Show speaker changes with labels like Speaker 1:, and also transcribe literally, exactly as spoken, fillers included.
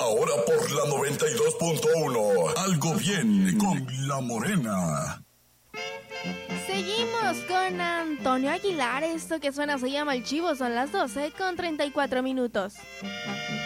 Speaker 1: Ahora por la noventa y dos punto uno. Algo bien con La Morena.
Speaker 2: Seguimos con Antonio Aguilar. Esto que suena se llama El Chivo. Son las doce con treinta y cuatro minutos.